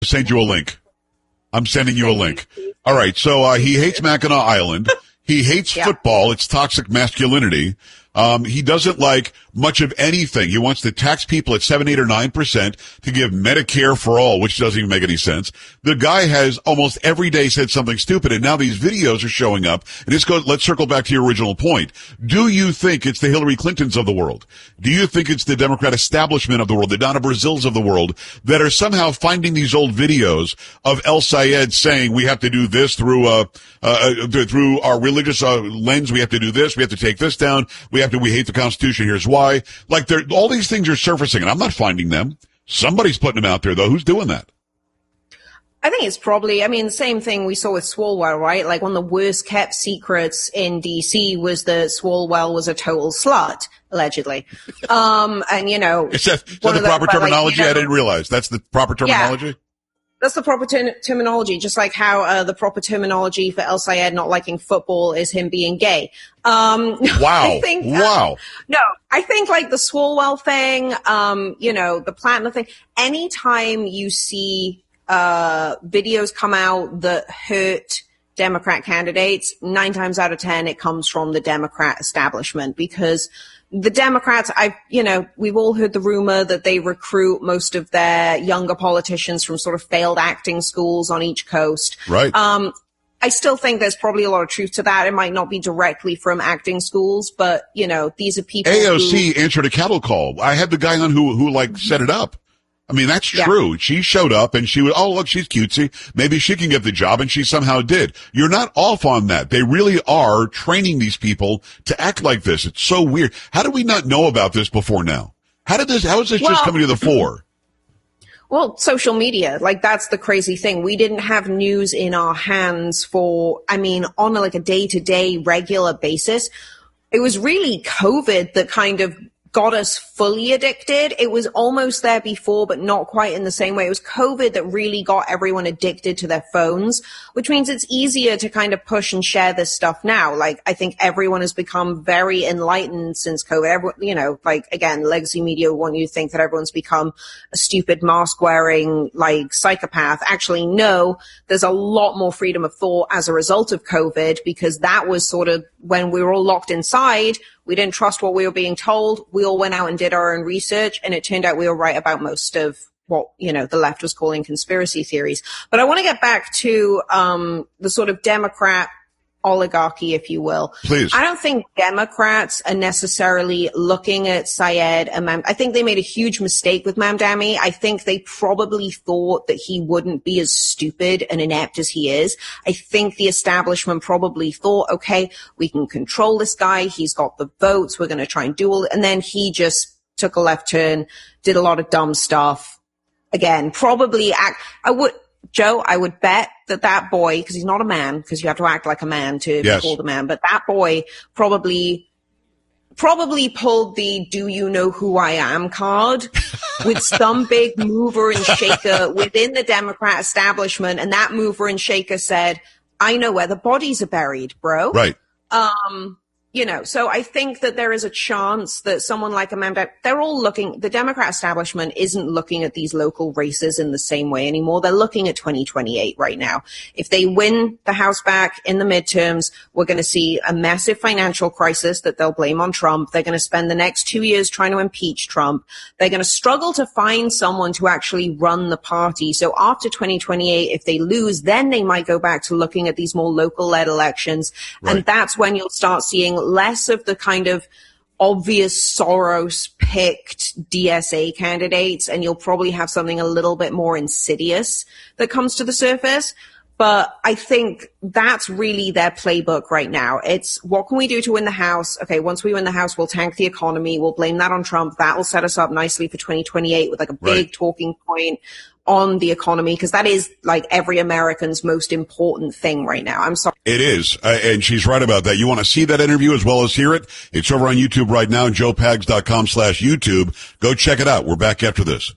Send you a link. I'm sending you a link. All right. So he hates Mackinac Island. He hates football. It's toxic masculinity. He doesn't like much of anything. He wants to tax people at 7, 8, or 9% to give Medicare for all, which doesn't even make any sense. The guy has almost every day said something stupid, and now these videos are showing up. And let's circle back to your original point. Do you think it's the Hillary Clintons of the world? Do you think it's the Democrat establishment of the world, the Donna Brazils of the world, that are somehow finding these old videos of El Sayed saying we have to do this through our religious lens? We have to do this. We have to take this down. We hate the Constitution. Here's why. Like, all these things are surfacing, and I'm not finding them. Somebody's putting them out there, though. Who's doing that? I think it's probably, the same thing we saw with Swalwell, right? Like, one of the worst kept secrets in DC was that Swalwell was a total slut, allegedly. And, you know. Is that the proper terminology? I didn't realize. That's the proper terminology? Yeah. That's the proper terminology, just like how the proper terminology for El Sayed not liking football is him being gay. Wow. I think, wow. No, I think like the Swalwell thing, you know, the Platinum thing, anytime you see videos come out that hurt Democrat candidates, 9 times out of 10 it comes from the Democrat establishment, because the Democrats, we've all heard the rumor that they recruit most of their younger politicians from sort of failed acting schools on each coast. Right. I still think there's probably a lot of truth to that. It might not be directly from acting schools, but, you know, these are people AOC answered a cattle call. I had the guy on who set it up. I mean, that's true. She showed up and she was, oh, look, she's cutesy. Maybe she can get the job, and she somehow did. You're not off on that. They really are training these people to act like this. It's so weird. How did we not know about this before now? How is this just coming to the fore? Well, social media, like that's the crazy thing. We didn't have news in our hands on a day-to-day regular basis. It was really COVID that kind of got us fully addicted. It was almost there before, but not quite in the same way. It was COVID that really got everyone addicted to their phones, which means it's easier to kind of push and share this stuff now. Like, I think everyone has become very enlightened since COVID. Everyone, again, legacy media want you to think that everyone's become a stupid mask-wearing, psychopath. Actually, no, there's a lot more freedom of thought as a result of COVID, because that was sort of when we were all locked inside. We didn't trust what we were being told. We all went out and did our own research, and it turned out we were right about most of what, the left was calling conspiracy theories. But I want to get back to the sort of Democrat oligarchy, if you will. Please. I don't think Democrats are necessarily looking at Sayed and I think they made a huge mistake with Mamdani. I think they probably thought that he wouldn't be as stupid and inept as he is. I think the establishment probably thought, okay, we can control this guy. He's got the votes. We're going to try and do all, and then he just took a left turn, did a lot of dumb stuff. Again, probably Joe, I would bet that boy, because he's not a man, because you have to act like a man to be called a man, but that boy probably pulled the "do you know who I am" card with some big mover and shaker within the Democrat establishment, and that mover and shaker said, "I know where the bodies are buried, bro." Right. So I think that there is a chance that someone like they're all looking, the Democrat establishment isn't looking at these local races in the same way anymore. They're looking at 2028 right now. If they win the House back in the midterms, we're going to see a massive financial crisis that they'll blame on Trump. They're going to spend the next 2 years trying to impeach Trump. They're going to struggle to find someone to actually run the party. So after 2028, if they lose, then they might go back to looking at these more local-led elections. Right. And that's when you'll start seeing less of the kind of obvious Soros-picked DSA candidates, and you'll probably have something a little bit more insidious that comes to the surface. But I think that's really their playbook right now. It's, what can we do to win the House? Okay, once we win the House, we'll tank the economy. We'll blame that on Trump. That will set us up nicely for 2028 with a big talking point on the economy, because that is every American's most important thing right now. I'm sorry. It is. And she's right about that. You want to see that interview as well as hear it? It's over on YouTube right now, joepags.com/YouTube. Go check it out. We're back after this.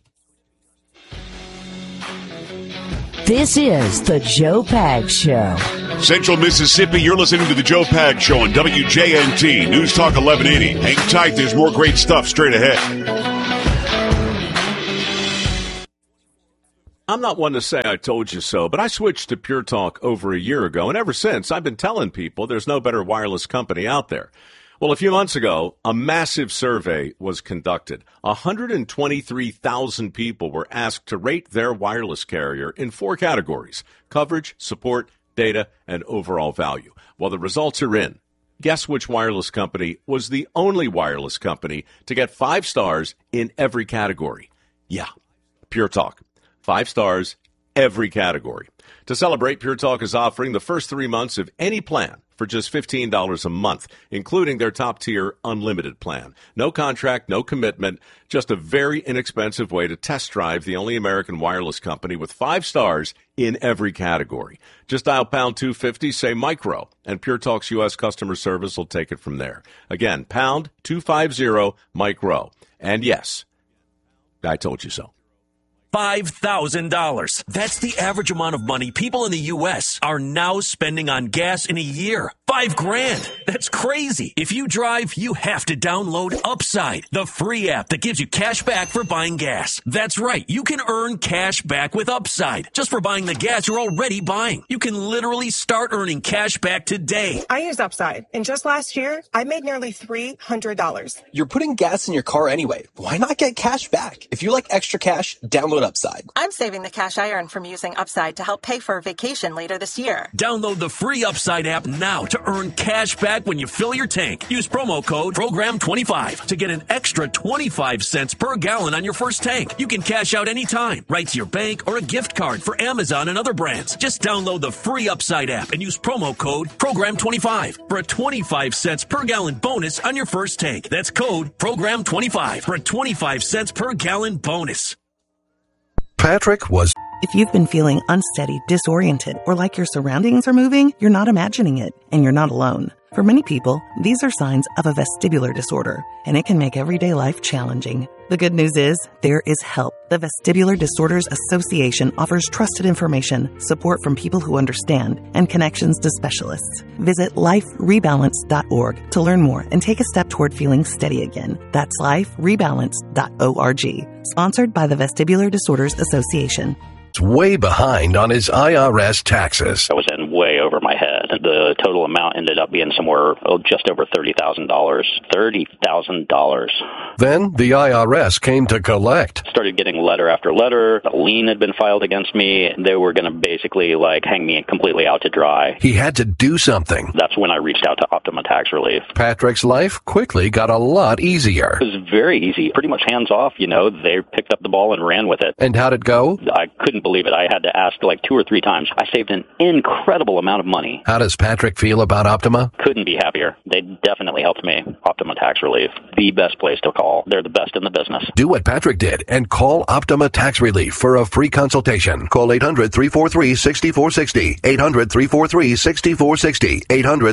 This is the Joe Pags Show. Central Mississippi, you're listening to the Joe Pags Show on WJNT, News Talk 1180. Hang tight. There's more great stuff straight ahead. I'm not one to say I told you so, but I switched to Pure Talk over a year ago, and ever since, I've been telling people there's no better wireless company out there. Well, a few months ago, a massive survey was conducted. 123,000 people were asked to rate their wireless carrier in 4 categories: coverage, support, data, and overall value. Well, the results are in. Guess which wireless company was the only wireless company to get 5 stars in every category? Yeah, Pure Talk. 5 stars, every category. To celebrate, Pure Talk is offering the first 3 months of any plan for just $15 a month, including their top-tier unlimited plan. No contract, no commitment, just a very inexpensive way to test drive the only American wireless company with 5 stars in every category. Just dial pound 250, say micro, and Pure Talk's U.S. customer service will take it from there. Again, pound 250 micro. And yes, I told you so. $5,000. That's the average amount of money people in the U.S. are now spending on gas in a year. $5,000. That's crazy. If you drive, you have to download Upside, the free app that gives you cash back for buying gas. That's right. You can earn cash back with Upside just for buying the gas you're already buying. You can literally start earning cash back today. I used Upside, and just last year, I made nearly $300. You're putting gas in your car anyway. Why not get cash back? If you like extra cash, download Upside. I'm saving the cash I earn from using Upside to help pay for a vacation later this year. Download the free Upside app now to earn cash back when you fill your tank. Use promo code PROGRAM25 to get an extra 25 cents per gallon on your first tank. You can cash out anytime, right to your bank or a gift card for Amazon and other brands. Just download the free Upside app and use promo code PROGRAM25 for a 25 cents per gallon bonus on your first tank. That's code PROGRAM25 for a 25 cents per gallon bonus. Patrick was... If you've been feeling unsteady, disoriented, or like your surroundings are moving, you're not imagining it, and you're not alone. For many people, these are signs of a vestibular disorder, and it can make everyday life challenging. The good news is, there is help. The Vestibular Disorders Association offers trusted information, support from people who understand, and connections to specialists. Visit liferebalance.org to learn more and take a step toward feeling steady again. That's liferebalance.org. Sponsored by the Vestibular Disorders Association. Way behind on his IRS taxes. I was in way over my head. The total amount ended up being somewhere just over $30,000. $30,000. Then the IRS came to collect. Started getting letter after letter. A lien had been filed against me. They were going to basically hang me completely out to dry. He had to do something. That's when I reached out to Optima Tax Relief. Patrick's life quickly got a lot easier. It was very easy, pretty much hands off. They picked up the ball and ran with it. And how'd it go? I couldn't believe it. I had to ask 2 or 3 times. I saved an incredible amount of money. How does Patrick feel about Optima? Couldn't be happier. They definitely helped me. Optima Tax Relief, the best place to call. They're the best in the business. Do what Patrick did and call Optima Tax Relief for a free consultation. Call 800-343-6460. 800-343-6460.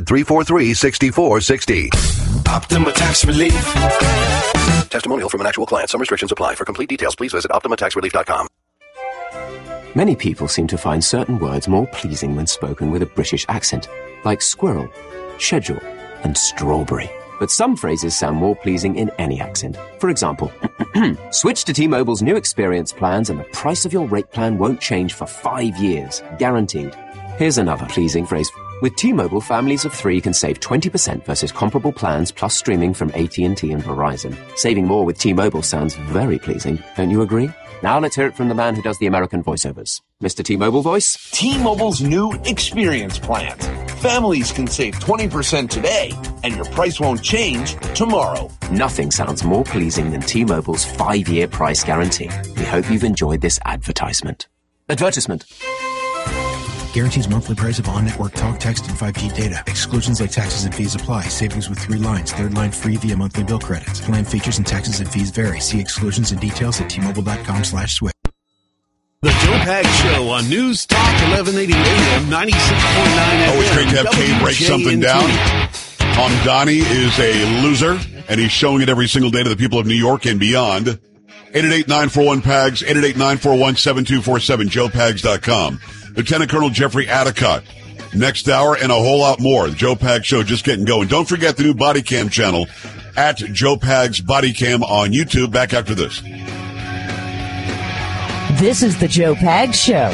800-343-6460. Optima Tax Relief. Testimonial from an actual client. Some restrictions apply. For complete details, please visit OptimaTaxRelief.com. Many people seem to find certain words more pleasing when spoken with a British accent, like squirrel, schedule, and strawberry. But some phrases sound more pleasing in any accent. For example, switch to T-Mobile's new experience plans and the price of your rate plan won't change for 5 years, guaranteed. Here's another pleasing phrase. With T-Mobile, families of 3 can save 20% versus comparable plans plus streaming from AT&T and Verizon. Saving more with T-Mobile sounds very pleasing, don't you agree? Now let's hear it from the man who does the American voiceovers. Mr. T-Mobile voice. T-Mobile's new experience plans. Families can save 20% today, and your price won't change tomorrow. Nothing sounds more pleasing than T-Mobile's 5-year price guarantee. We hope you've enjoyed this advertisement. Advertisement. Guarantees monthly price of on-network talk, text, and 5G data. Exclusions like taxes and fees apply. Savings with 3 lines. 3rd line free via monthly bill credits. Plan features and taxes and fees vary. See exclusions and details at tmobile.com/switch. The Joe Pag Show on News Talk 1180 AM 96.9 FM. Always great to have Kane break something down. Tom Donnie is a loser, and he's showing it every single day to the people of New York and beyond. 888-941-PAGS, 888-941-7247, joepags.com. Lieutenant Colonel Jeffrey Adicott. Next hour and a whole lot more. The Joe Pags Show just getting going. Don't forget the new body cam channel at Joe Pags Body Cam on YouTube. Back after this. This is the Joe Pags Show.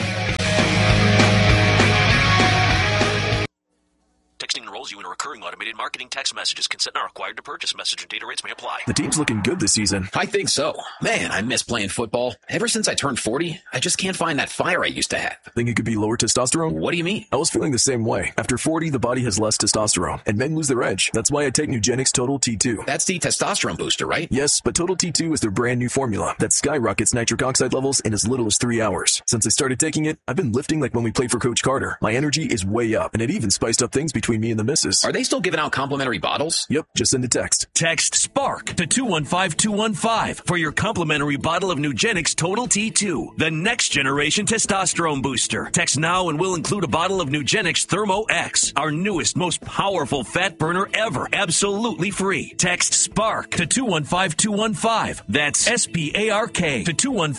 Texting enrolls you in a recurring automated marketing text messages. Consent not required to purchase. Message and data rates may apply. The team's looking good this season. I think so. Man, I miss playing football. Ever since I turned 40, I just can't find that fire I used to have. Think it could be lower testosterone? What do you mean? I was feeling the same way. After 40, the body has less testosterone, and men lose their edge. That's why I take Nugenix Total T2. That's the testosterone booster, right? Yes, but Total T2 is their brand new formula that skyrockets nitric oxide levels in as little as 3 hours. Since I started taking it, I've been lifting like when we played for Coach Carter. My energy is way up, and it even spiced up things between me and the missus. Are they still giving out complimentary bottles? Yep, just send a text. Text SPARK to 215-215 for your complimentary bottle of Nugenix Total T2, the next generation testosterone booster. Text now and we'll include a bottle of Nugenix Thermo X, our newest, most powerful fat burner ever, absolutely free. Text SPARK to 215-215. That's SPARK to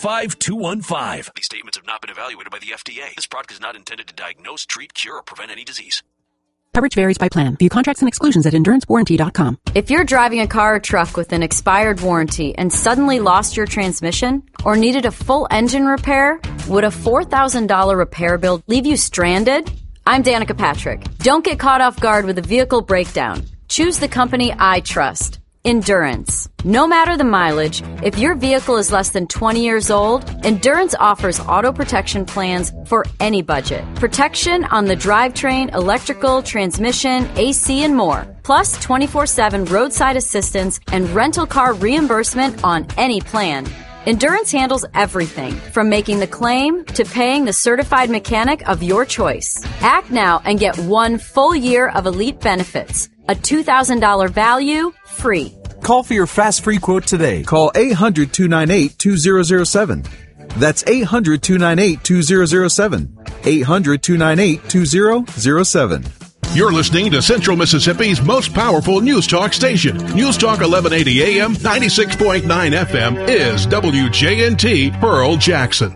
215-215. These statements have not been evaluated by the FDA. This product is not intended to diagnose, treat, cure, or prevent any disease. Coverage varies by plan. View contracts and exclusions at endurancewarranty.com. If you're driving a car or truck with an expired warranty and suddenly lost your transmission or needed a full engine repair, would a $4,000 repair bill leave you stranded? I'm Danica Patrick. Don't get caught off guard with a vehicle breakdown. Choose the company I trust. Endurance. No matter the mileage, if your vehicle is less than 20 years old, Endurance offers auto protection plans for any budget. Protection on the drivetrain, electrical, transmission, AC, and more. Plus 24/7 roadside assistance and rental car reimbursement on any plan. Endurance handles everything from making the claim to paying the certified mechanic of your choice. Act now and get 1 full year of elite benefits. A $2,000 value, free. Call for your fast free quote today. Call 800-298-2007. That's 800-298-2007. 800-298-2007. You're listening to Central Mississippi's most powerful news talk station. News Talk 1180 AM, 96.9 FM is WJNT Pearl Jackson.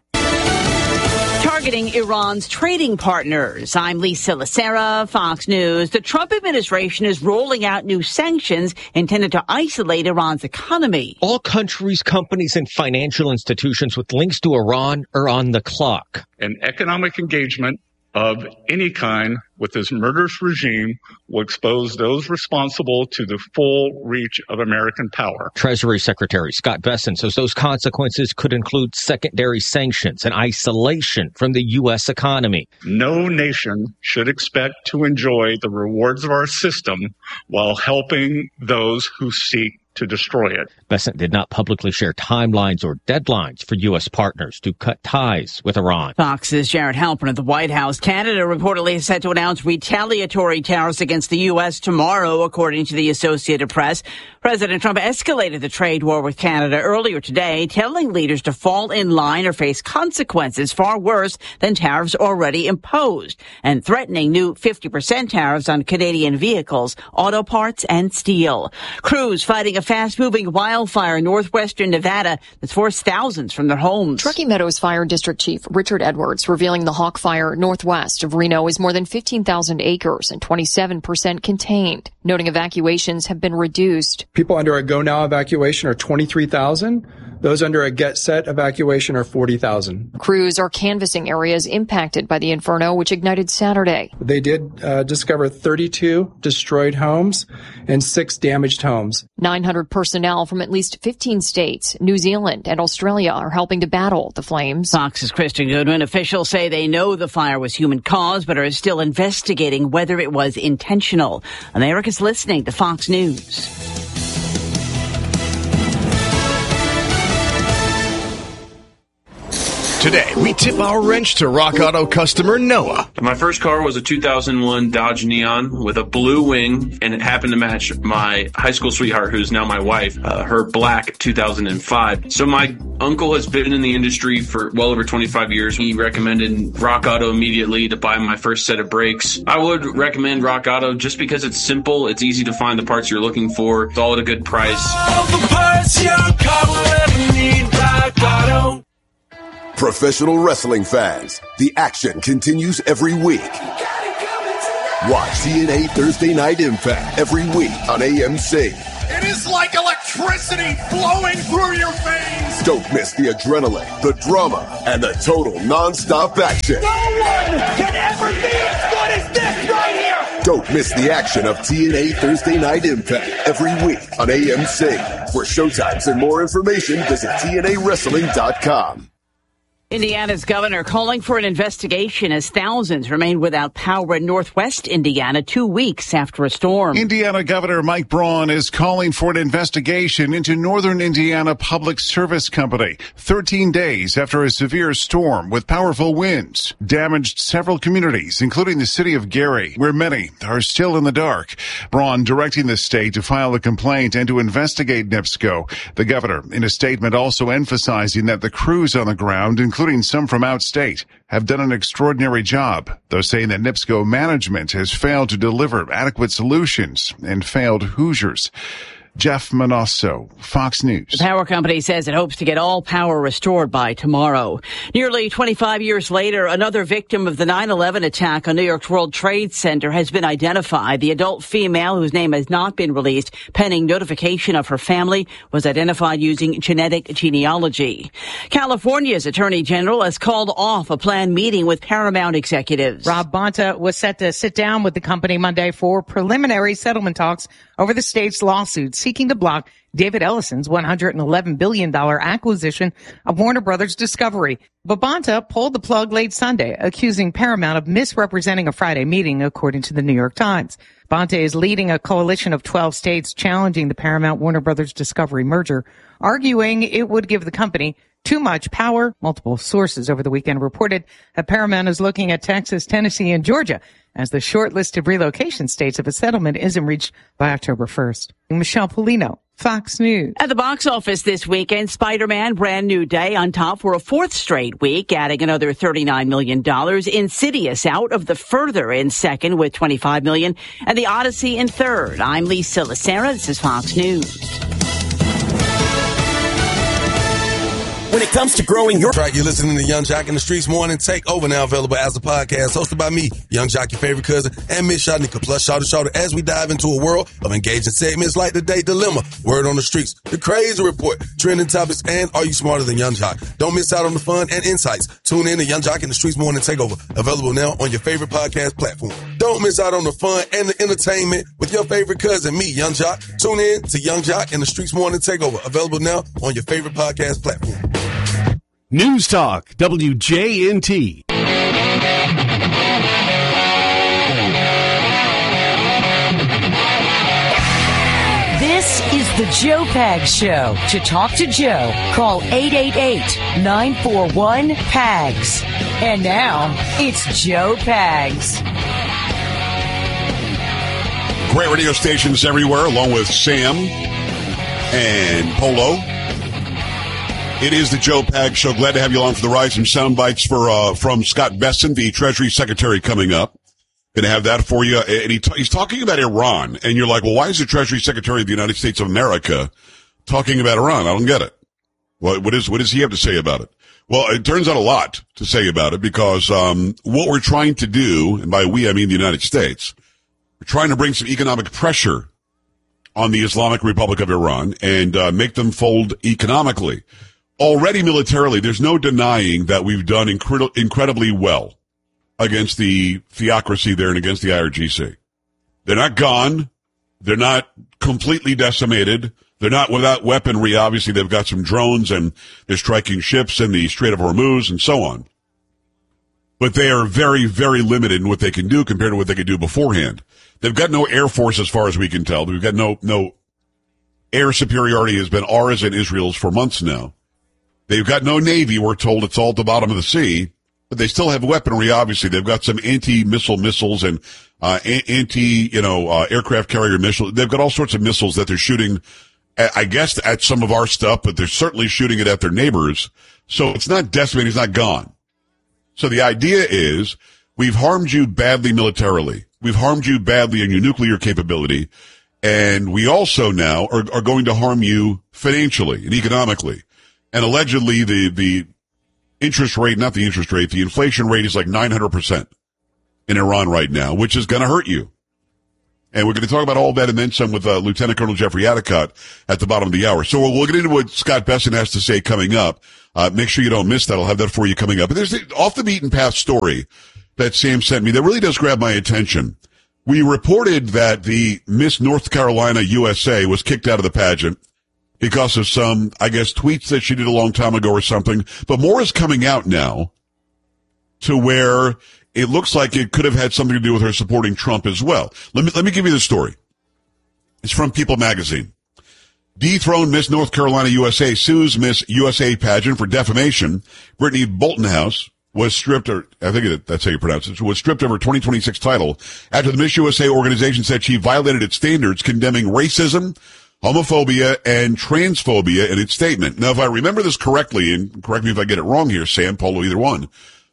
Targeting Iran's trading partners. I'm Lisa Lacera, Fox News. The Trump administration is rolling out new sanctions intended to isolate Iran's economy. All countries, companies, and financial institutions with links to Iran are on the clock. An economic engagement of any kind with this murderous regime will expose those responsible to the full reach of American power. Treasury Secretary Scott Bessent says those consequences could include secondary sanctions and isolation from the U.S. economy. No nation should expect to enjoy the rewards of our system while helping those who seek to destroy it. Bessent did not publicly share timelines or deadlines for U.S. partners to cut ties with Iran. Fox's Jared Halpern at the White House. Canada reportedly is set to announce retaliatory tariffs against the U.S. tomorrow, according to the Associated Press. President Trump escalated the trade war with Canada earlier today, telling leaders to fall in line or face consequences far worse than tariffs already imposed, and threatening new 50% tariffs on Canadian vehicles, auto parts, and steel. Crews fighting a fast-moving wildfire in northwestern Nevada that's forced thousands from their homes. Truckee Meadows Fire District Chief Richard Edwards revealing the Hawk Fire northwest of Reno is more than 15,000 acres and 27% contained, noting evacuations have been reduced. People under a Go Now evacuation are 23,000. Those under a Get Set evacuation are 40,000. Crews are canvassing areas impacted by the inferno, which ignited Saturday. They did discover 32 destroyed homes and 6 damaged homes. 900 personnel from at least 15 states, New Zealand, and Australia are helping to battle the flames. Fox's Kristen Goodwin. Officials say they know the fire was human caused, but are still investigating whether it was intentional. America's listening to Fox News. Today, we tip our wrench to Rock Auto customer Noah. My first car was a 2001 Dodge Neon with a blue wing, and it happened to match my high school sweetheart, who's now my wife, her black 2005. So my uncle has been in the industry for well over 25 years. He recommended Rock Auto immediately to buy my first set of brakes. I would recommend Rock Auto just because it's simple, it's easy to find the parts you're looking for, it's all at a good price. All the parts your car will ever need, Rock Auto. Professional wrestling fans, the action continues every week. Watch TNA Thursday Night Impact every week on AMC. It is like electricity. electricity flowing through your veins. Don't miss the adrenaline, the drama, and the total non-stop action. No one can ever be as good as this right here. Don't miss the action of TNA Thursday Night Impact every week on AMC. For showtimes and more information, visit TNAWrestling.com. Indiana's governor calling for an investigation as thousands remain without power in northwest Indiana 2 weeks after a storm. Indiana Governor Mike Braun is calling for an investigation into Northern Indiana Public Service Company 13 days after a severe storm with powerful winds damaged several communities, including the city of Gary, where many are still in the dark. Braun directing the state to file a complaint and to investigate NIPSCO. The governor, in a statement, also emphasizing that the crews on the ground, including some from outstate, have done an extraordinary job, though saying that NIPSCO management has failed to deliver adequate solutions and failed Hoosiers. Jeff Manosso, Fox News. The power company says it hopes to get all power restored by tomorrow. Nearly 25 years later, another victim of the 9/11 attack on New York's World Trade Center has been identified. The adult female, whose name has not been released pending notification of her family, was identified using genetic genealogy. California's Attorney General has called off a planned meeting with Paramount executives. Rob Bonta was set to sit down with the company Monday for preliminary settlement talks over the state's lawsuit seeking to block David Ellison's $111 billion acquisition of Warner Brothers Discovery. But Bonta pulled the plug late Sunday, accusing Paramount of misrepresenting a Friday meeting, according to the New York Times. Bonta is leading a coalition of 12 states challenging the Paramount-Warner Brothers Discovery merger, arguing it would give the company too much power. Multiple sources over the weekend reported that Paramount is looking at Texas, Tennessee, and Georgia as the short list of relocation states if a settlement isn't reached by October 1st. Michelle Polino, Fox News. At the box office this weekend, Spider-Man Brand New Day on top for a fourth straight week, adding another $39 million. Insidious out of the further in second with $25 million. And The Odyssey in third. I'm Lisa Lacera. This is Fox News. When it comes to growing your track, you're listening to Young Jock in the Streets Morning Takeover, now available as a podcast, hosted by me, Young Jock, your favorite cousin, and Miss Shotnika, plus Shoulder to Shoulder, as we dive into a world of engaging segments like The Date Dilemma, Word on the Streets, The Crazy Report, Trending Topics, and Are You Smarter Than Young Jock? Don't miss out on the fun and insights. Tune in to Young Jock in the Streets Morning Takeover, available now on your favorite podcast platform. Don't miss out on the fun and the entertainment with your favorite cousin, me, Young Jock. Tune in to Young Jock in the Streets Morning Takeover, available now on your favorite podcast platform. News Talk, WJNT. This is the Joe Pags Show. To talk to Joe, call 888-941-PAGS. And now, it's Joe Pags. Great radio stations everywhere, along with Sam and Polo. It is the Joe Pags Show. Glad to have you along for the ride. Some sound bites from Scott Bessent, the Treasury Secretary, coming up. Going to have that for you. And he's talking about Iran. And you're like, well, why is the Treasury Secretary of the United States of America talking about Iran? I don't get it. What does he have to say about it? Well, it turns out a lot to say about it because what we're trying to do, and by we I mean the United States, we're trying to bring some economic pressure on the Islamic Republic of Iran and make them fold economically. Already militarily, there's no denying that we've done incredibly well against the theocracy there and against the IRGC. They're not gone. They're not completely decimated. They're not without weaponry. Obviously, they've got some drones and they're striking ships in the Strait of Hormuz and so on. But they are very, very limited in what they can do compared to what they could do beforehand. They've got no air force as far as we can tell. We've got no air superiority has been ours and Israel's for months now. They've got no Navy. We're told it's all at the bottom of the sea, but they still have weaponry. Obviously, they've got some anti-missile missiles and aircraft carrier missiles. They've got all sorts of missiles that they're shooting, I guess, at some of our stuff, but they're certainly shooting it at their neighbors. So it's not decimated. It's not gone. So the idea is we've harmed you badly militarily. We've harmed you badly in your nuclear capability. And we also now are going to harm you financially and economically. And allegedly the interest rate, not the interest rate, the inflation rate is like 900% in Iran right now, which is going to hurt you. And we're going to talk about all that and then some with Lieutenant Colonel Jeffrey Adicott at the bottom of the hour. So we'll get into what Scott Besson has to say coming up. Make sure you don't miss that. I'll have that for you coming up. But there's the off the beaten path story that Sam sent me that really does grab my attention. We reported that the Miss North Carolina USA was kicked out of the pageant because of some, I guess, tweets that she did a long time ago or something. But more is coming out now to where it looks like it could have had something to do with her supporting Trump as well. Let me give you the story. It's from People magazine. Dethroned Miss North Carolina USA sues Miss USA pageant for defamation. Brittany Boltonhouse was stripped, or I think that's how you pronounce it, was stripped of her 2026 title after the Miss USA organization said she violated its standards, condemning racism, homophobia, and transphobia in its statement. Now, if I remember this correctly, and correct me if I get it wrong here, Sam, Polo, either one,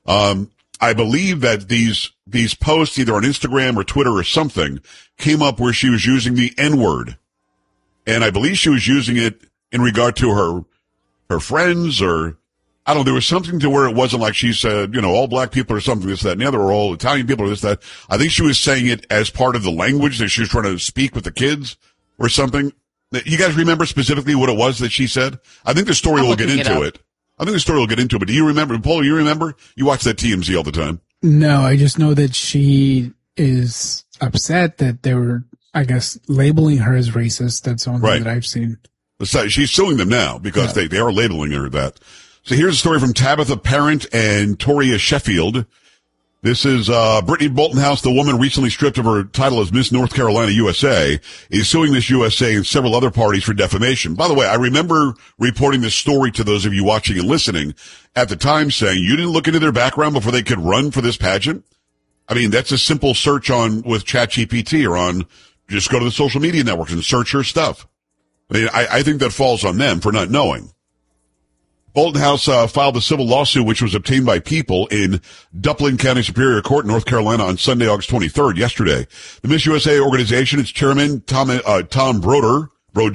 I believe that these posts, either on Instagram or Twitter or something, came up where she was using the N-word. And I believe she was using it in regard to her friends, or I don't know, there was something to where it wasn't like she said, all black people are something, this, that, and the other, or all Italian people are this, that. I think she was saying it as part of the language that she was trying to speak with the kids or something. You guys remember specifically what it was that she said? I think the story will get into it. I think the story will get into it, but do you remember, Paul, you remember? You watch that TMZ all the time. No, I just know that she is upset that they were, I guess, labeling her as racist. That's the only thing that I've seen. She's suing them now because they are labeling her that. So here's a story from Tabitha Parent and Toria Sheffield. This is Brittany Boltonhouse, the woman recently stripped of her title as Miss North Carolina USA, is suing Miss USA and several other parties for defamation. By the way, I remember reporting this story to those of you watching and listening at the time, saying you didn't look into their background before they could run for this pageant. I mean, that's a simple search with ChatGPT or on, just go to the social media networks and search her stuff. I mean, I think that falls on them for not knowing. Boltonhouse filed a civil lawsuit, which was obtained by People in Duplin County Superior Court, North Carolina, on Sunday, August 23rd, yesterday. The Miss USA organization, its chairman, Tom Broder,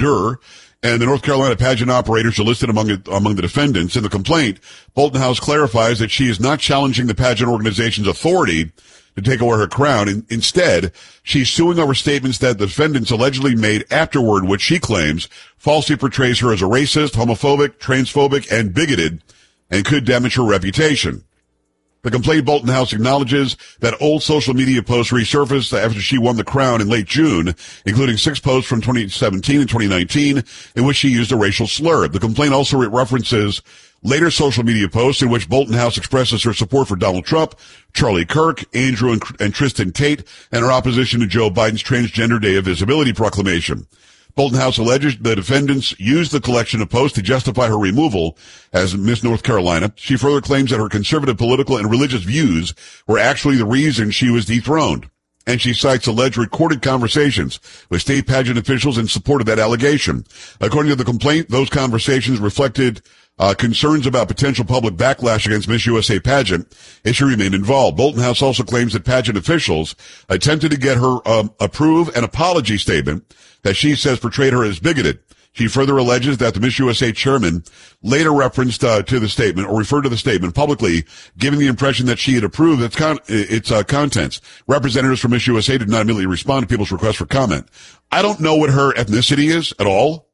and the North Carolina pageant operators are listed among the defendants. In the complaint, Boltonhouse clarifies that she is not challenging the pageant organization's authority to take away her crown. Instead, she's suing over statements that the defendants allegedly made afterward, which she claims falsely portrays her as a racist, homophobic, transphobic, and bigoted, and could damage her reputation. The complaint, Boltonhouse acknowledges that old social media posts resurfaced after she won the crown in late June, including 6 posts from 2017 and 2019 in which she used a racial slur. The complaint also references later social media posts in which Boltonhouse expresses her support for Donald Trump, Charlie Kirk, Andrew and Tristan Tate, and her opposition to Joe Biden's Transgender Day of Visibility proclamation. Boltonhouse alleges the defendants used the collection of posts to justify her removal as Miss North Carolina. She further claims that her conservative political and religious views were actually the reason she was dethroned. And she cites alleged recorded conversations with state pageant officials in support of that allegation. According to the complaint, those conversations reflected concerns about potential public backlash against Miss USA pageant if she remained involved. Boltonhouse also claims that pageant officials attempted to get her approve an apology statement that she says portrayed her as bigoted. She further alleges that the Miss USA chairman later referenced to the statement or referred to the statement publicly, giving the impression that she had approved its contents. Representatives from Miss USA did not immediately respond to people's request for comment. I don't know what her ethnicity is at all.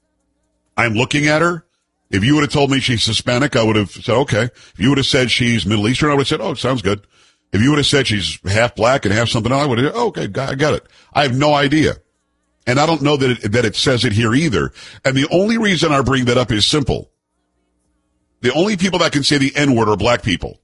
I'm looking at her. If you would have told me she's Hispanic, I would have said, okay. If you would have said she's Middle Eastern, I would have said, oh, sounds good. If you would have said she's half black and half something else, I would have said, oh, okay, I got it. I have no idea. And I don't know that it says it here either. And the only reason I bring that up is simple. The only people that can say the N-word are black people.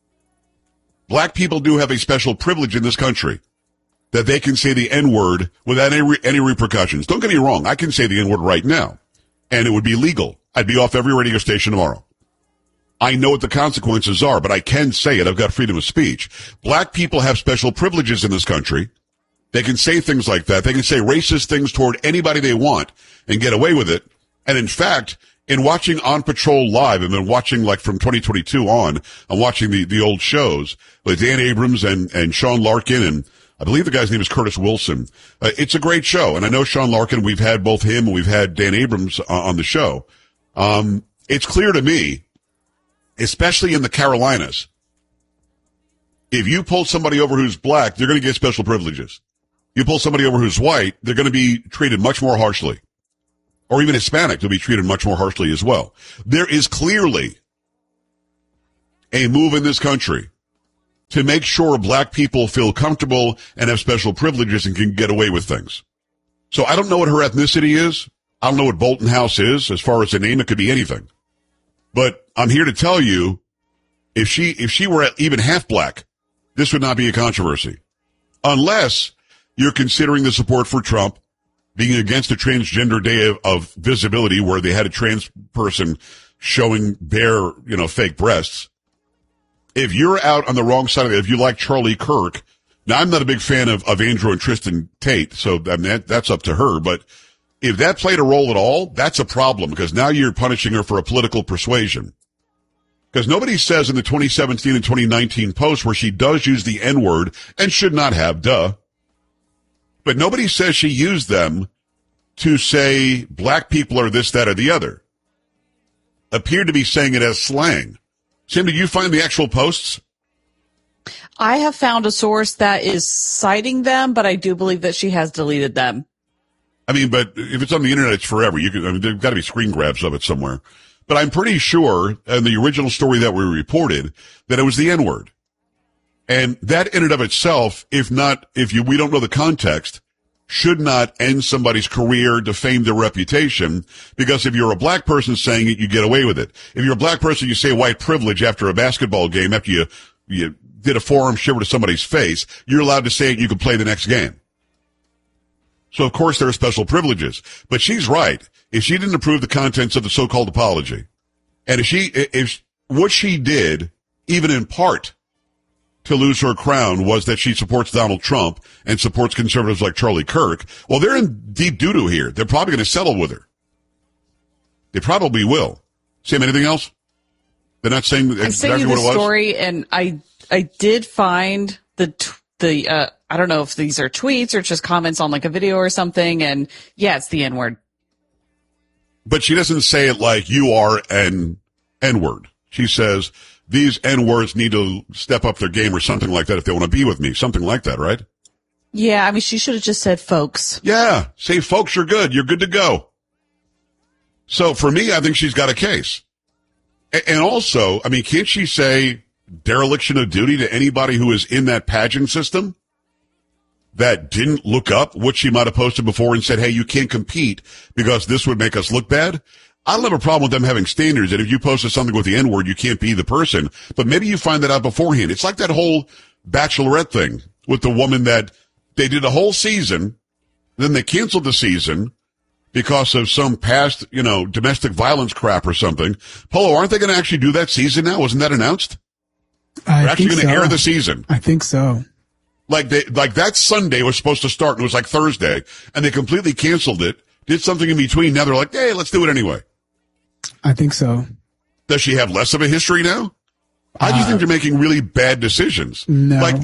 Black people do have a special privilege in this country that they can say the N-word without any repercussions. Don't get me wrong. I can say the N-word right now, and it would be legal. I'd be off every radio station tomorrow. I know what the consequences are, but I can say it. I've got freedom of speech. Black people have special privileges in this country. They can say things like that. They can say racist things toward anybody they want and get away with it. And in fact, in watching On Patrol Live, I've been watching like from 2022 on, I'm watching the old shows with Dan Abrams and Sean Larkin, and I believe the guy's name is Curtis Wilson. It's a great show. And I know Sean Larkin, we've had both him and we've had Dan Abrams on the show. It's clear to me, especially in the Carolinas, if you pull somebody over who's black, they're going to get special privileges. You pull somebody over who's white, they're going to be treated much more harshly. Or even Hispanic, they'll be treated much more harshly as well. There is clearly a move in this country to make sure black people feel comfortable and have special privileges and can get away with things. So I don't know what her ethnicity is. I don't know what Bolton House is. As far as the name, it could be anything. But I'm here to tell you, if she were even half black, this would not be a controversy. Unless you're considering the support for Trump, being against a transgender day of visibility where they had a trans person showing bare, fake breasts. If you're out on the wrong side of it, if you like Charlie Kirk, now I'm not a big fan of Andrew and Tristan Tate, so that's up to her, but if that played a role at all, that's a problem because now you're punishing her for a political persuasion. Because nobody says in the 2017 and 2019 posts where she does use the N-word and should not have, duh. But nobody says she used them to say black people are this, that, or the other. Appeared to be saying it as slang. Sam, did you find the actual posts? I have found a source that is citing them, but I do believe that she has deleted them. I mean, but if it's on the internet, it's forever. There've got to be screen grabs of it somewhere. But I'm pretty sure in the original story that we reported that it was the N-word. And that in and of itself, we don't know the context, should not end somebody's career, defame their reputation, because if you're a black person saying it, you get away with it. If you're a black person, you say white privilege after a basketball game, after you did a forearm shiver to somebody's face, you're allowed to say it, you can play the next game. So of course there are special privileges. But she's right. If she didn't approve the contents of the so-called apology, and if what she did, even in part, to lose her crown was that she supports Donald Trump and supports conservatives like Charlie Kirk, well, they're in deep doo-doo here. They're probably going to settle with her. They probably will. Sam, anything else? They're not saying exactly what it was? I story, and I did find the I don't know if these are tweets or just comments on like a video or something, and yeah, it's the N-word. But she doesn't say it like you are an N-word. She says, these N-words need to step up their game or something like that if they want to be with me. Something like that, right? Yeah, I mean, she should have just said folks. Yeah, say folks, you're good. You're good to go. So for me, I think she's got a case. And also, I mean, can't she say dereliction of duty to anybody who is in that pageant system that didn't look up what she might have posted before and said, hey, you can't compete because this would make us look bad? I don't have a problem with them having standards, and if you posted something with the N-word, you can't be the person. But maybe you find that out beforehand. It's like that whole Bachelorette thing with the woman that they did a whole season, then they canceled the season because of some past, domestic violence crap or something. Polo, aren't they going to actually do that season now? Wasn't that announced? They're actually going to air the season. I think so. Like that Sunday was supposed to start, and it was like Thursday, and they completely canceled it, did something in between. Now they're like, hey, let's do it anyway. I think so. Does she have less of a history now? I just think they're making really bad decisions. No. Like,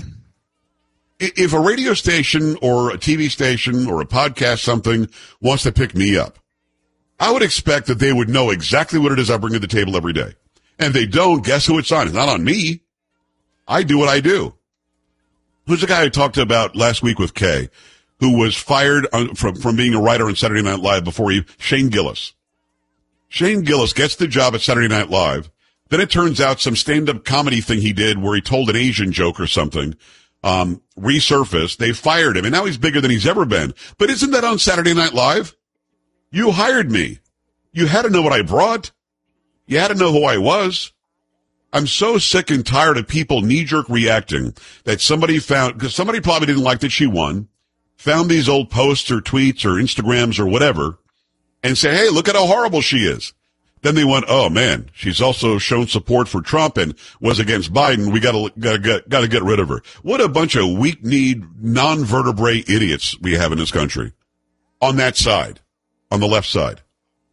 if a radio station or a TV station or a podcast something wants to pick me up, I would expect that they would know exactly what it is I bring to the table every day. And if they don't, guess who it's on? It's not on me. I do what I do. Who's the guy I talked about last week with Kay, who was fired from being a writer on Saturday Night Live Shane Gillis. Shane Gillis gets the job at Saturday Night Live. Then it turns out some stand-up comedy thing he did where he told an Asian joke or something, resurfaced. They fired him, and now he's bigger than he's ever been. But isn't that on Saturday Night Live? You hired me. You had to know what I brought. You had to know who I was. I'm so sick and tired of people knee-jerk reacting that somebody found, because somebody probably didn't like that she won, found these old posts or tweets or Instagrams or whatever, and say, hey, look at how horrible she is. Then they went, oh man, she's also shown support for Trump and was against Biden. We gotta get rid of her. What a bunch of weak-kneed, non-vertebrae idiots we have in this country. On that side. On the left side.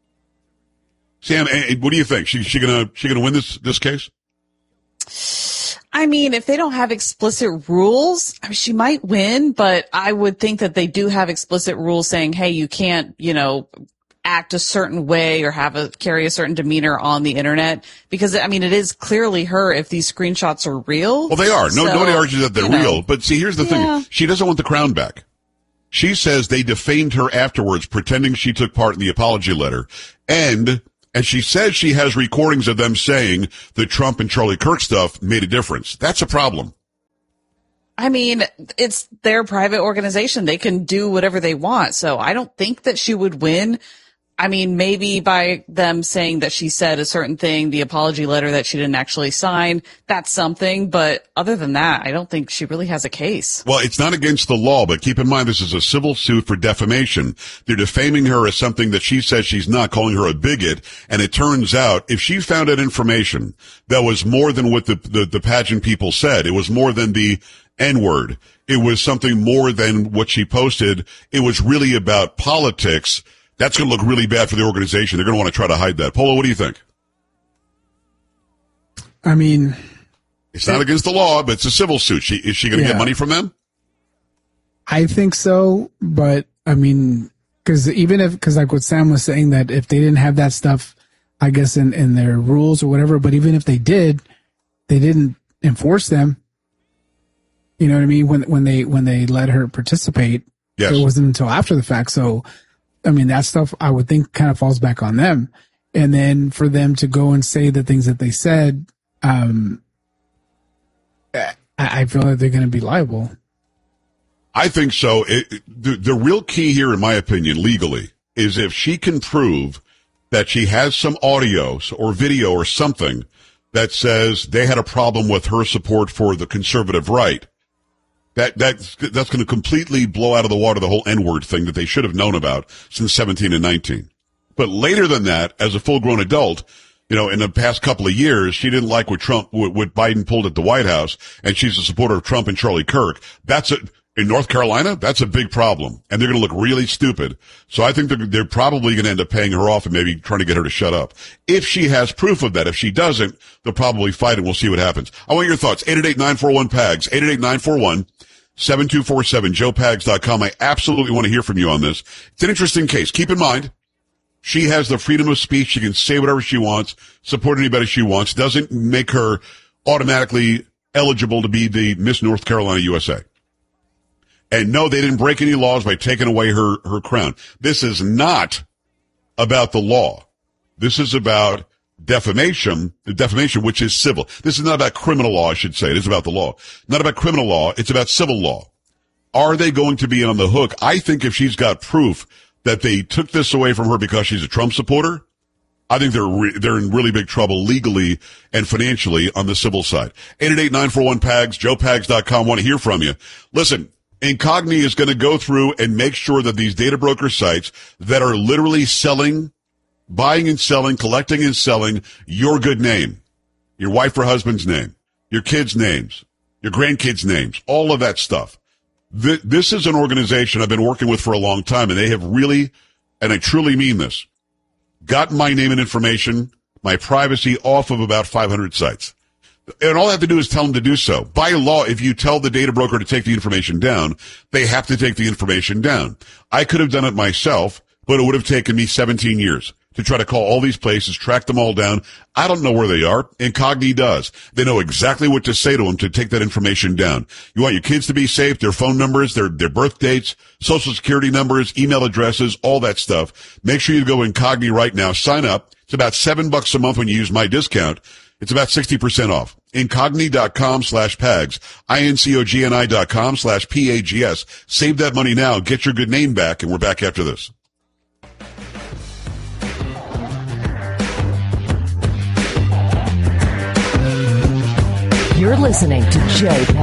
Sam, what do you think? She gonna win this case? I mean, if they don't have explicit rules, I mean, she might win, but I would think that they do have explicit rules saying, hey, you can't, act a certain way or carry a certain demeanor on the internet, because I mean, it is clearly her if these screenshots are real. Well, they are. Nobody argues that they're real. But see, here's the thing. She doesn't want the crown back. She says they defamed her afterwards, pretending she took part in the apology letter. And she says she has recordings of them saying the Trump and Charlie Kirk stuff made a difference. That's a problem. I mean, it's their private organization. They can do whatever they want. So I don't think that she would win. I mean, maybe by them saying that she said a certain thing, the apology letter that she didn't actually sign, that's something. But other than that, I don't think she really has a case. Well, it's not against the law, but keep in mind this is a civil suit for defamation. They're defaming her as something that she says she's not, calling her a bigot. And it turns out if she found out information that was more than what the pageant people said, it was more than the N-word, it was something more than what she posted, it was really about politics, that's going to look really bad for the organization. They're going to want to try to hide that. Polo, what do you think? I mean, it's not against the law, but it's a civil suit. Is she going to get money from them? I think so, but I mean, because like what Sam was saying, that if they didn't have that stuff, I guess in their rules or whatever, but even if they did, they didn't enforce them. You know what I mean? When they let her participate, yes. It wasn't until after the fact. So, I mean, that stuff I would think kind of falls back on them. And then for them to go and say the things that they said, I feel like they're going to be liable. I think so. The real key here, in my opinion, legally, is if she can prove that she has some audio or video or something that says they had a problem with her support for the conservative right. That's going to completely blow out of the water the whole N-word thing that they should have known about since 17 and 19. But later than that, as a full-grown adult, you know, in the past couple of years, she didn't like what Biden pulled at the White House, and she's a supporter of Trump and Charlie Kirk. In North Carolina, that's a big problem, and they're going to look really stupid. So I think they're probably going to end up paying her off and maybe trying to get her to shut up. If she has proof of that, if she doesn't, they'll probably fight and we'll see what happens. I want your thoughts. 888-941-PAGS, 888-941-7247, joepags.com. I absolutely want to hear from you on this. It's an interesting case. Keep in mind, she has the freedom of speech. She can say whatever she wants, support anybody she wants. Doesn't make her automatically eligible to be the Miss North Carolina USA. And no, they didn't break any laws by taking away her crown. This is not about the law. This is about defamation, which is civil. This is not about criminal law, I should say. It is about the law. Not about criminal law. It's about civil law. Are they going to be on the hook? I think if she's got proof that they took this away from her because she's a Trump supporter, I think they're in really big trouble legally and financially on the civil side. 888-941-PAGS, joepags.com. Want to hear from you. Listen, Incogni is going to go through and make sure that these data broker sites that are literally selling, buying and selling, collecting and selling your good name, your wife or husband's name, your kids' names, your grandkids' names, all of that stuff. This is an organization I've been working with for a long time, and they have really, and I truly mean this, gotten my name and information, my privacy off of about 500 sites. And all I have to do is tell them to do so. By law, if you tell the data broker to take the information down, they have to take the information down. I could have done it myself, but it would have taken me 17 years to try to call all these places, track them all down. I don't know where they are. Incogni does. They know exactly what to say to them to take that information down. You want your kids to be safe, their phone numbers, their birth dates, social security numbers, email addresses, all that stuff. Make sure you go Incogni right now. Sign up. It's about $7 a month when you use my discount. It's about 60% off. Incogni.com/PAGS. INCOGNI.com/PAGS. Save that money now. Get your good name back, and we're back after this. You're listening to Joe